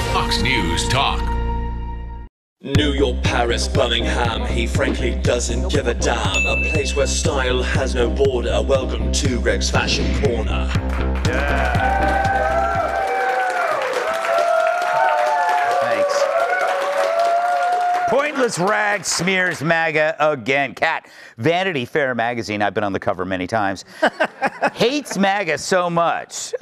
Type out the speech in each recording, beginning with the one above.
Fox News Talk. New York, Paris, Birmingham, he frankly doesn't give a damn. A place where style has no border. Welcome to Greg's Fashion Corner. Thanks. Pointless rag smears MAGA again. Kat, Vanity Fair magazine, I've been on the cover many times, hates MAGA so much.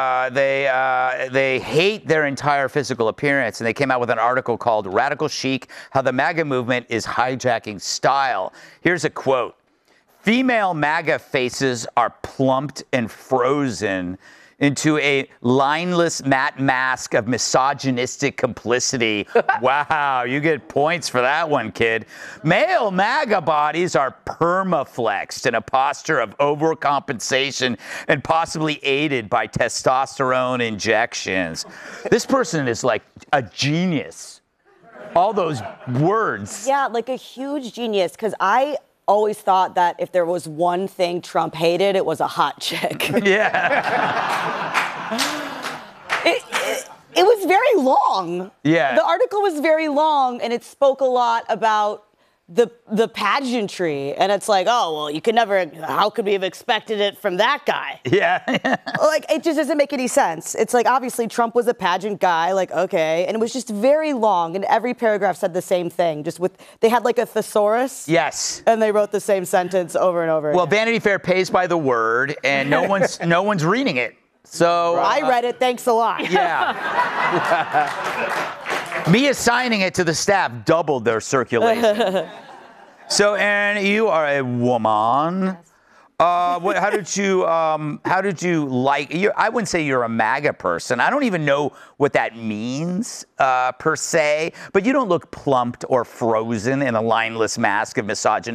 They hate their entire physical appearance, and they came out with an article called Radical Chic, How the MAGA Movement is Hijacking Style. Here's a quote. Female MAGA faces are plumped and frozen into a lineless matte mask of misogynistic complicity. Wow, you get points for that one, kid. Male MAGA bodies are permaflexed in a posture of overcompensation and possibly aided by testosterone injections. This person is like a genius. All those words. Yeah, like a huge genius, because I always thought that if there was one thing Trump hated, it was a hot chick. Yeah. It was very long. Yeah. The article was very long, and it spoke a lot about the pageantry. And it's like, oh, well, you could never, how could we have expected it from that guy? Yeah. Like, it just doesn't make any sense. It's like, obviously, Trump was a pageant guy, like, okay. And it was just very long, and every paragraph said the same thing. They had like a thesaurus. Yes. And they wrote the same sentence over and over Well, again. Vanity Fair pays by the word, and no one's reading it. So I read it, thanks a lot. Yeah. Me assigning it to the staff doubled their circulation. So, Erin, you are a woman. How did you like? I wouldn't say you're a MAGA person. I don't even know what that means per se. But you don't look plumped or frozen in a lineless mask of misogyny.